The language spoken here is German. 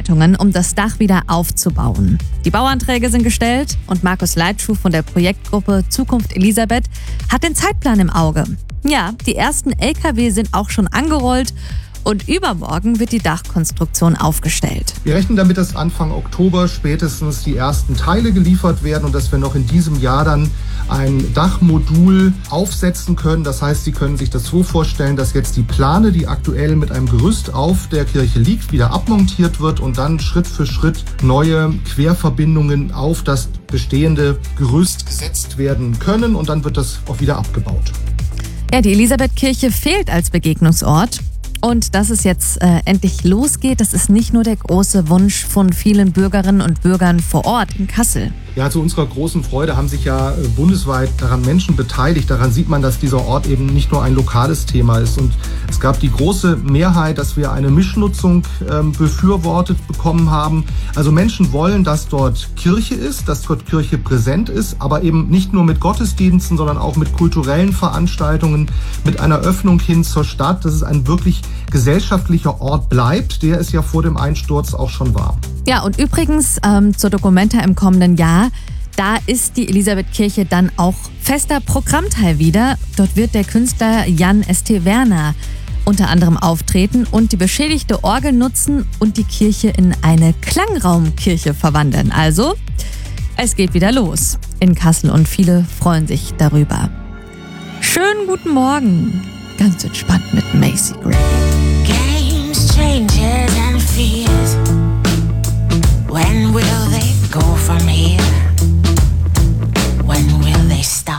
Vorbereitungen, um das Dach wieder aufzubauen. Die Bauanträge sind gestellt und Markus Leitschuh von der Projektgruppe Zukunft Elisabeth hat den Zeitplan im Auge. Ja, die ersten LKW sind auch schon angerollt und übermorgen wird die Dachkonstruktion aufgestellt. Wir rechnen damit, dass Anfang Oktober spätestens die ersten Teile geliefert werden und dass wir noch in diesem Jahr dann ein Dachmodul aufsetzen können. Das heißt, Sie können sich das so vorstellen, dass jetzt die Plane, die aktuell mit einem Gerüst auf der Kirche liegt, wieder abmontiert wird und dann Schritt für Schritt neue Querverbindungen auf das bestehende Gerüst gesetzt werden können und dann wird das auch wieder abgebaut. Ja, die Elisabethkirche fehlt als Begegnungsort. Und dass es jetzt endlich losgeht, das ist nicht nur der große Wunsch von vielen Bürgerinnen und Bürgern vor Ort in Kassel. Ja, zu unserer großen Freude haben sich ja bundesweit daran Menschen beteiligt. Daran sieht man, dass dieser Ort eben nicht nur ein lokales Thema ist. Und es gab die große Mehrheit, dass wir eine Mischnutzung befürwortet bekommen haben. Also Menschen wollen, dass dort Kirche ist, dass dort Kirche präsent ist, aber eben nicht nur mit Gottesdiensten, sondern auch mit kulturellen Veranstaltungen, mit einer Öffnung hin zur Stadt, dass es ein wirklich gesellschaftlicher Ort bleibt, der es ja vor dem Einsturz auch schon war. Ja, und übrigens zur Documenta im kommenden Jahr, da ist die Elisabethkirche dann auch fester Programmteil wieder. Dort wird der Künstler Jan St. Werner unter anderem auftreten und die beschädigte Orgel nutzen und die Kirche in eine Klangraumkirche verwandeln. Also, es geht wieder los in Kassel und viele freuen sich darüber. Schönen guten Morgen, ganz entspannt mit Macy Gray. Games, changes and fears. When will they go from here?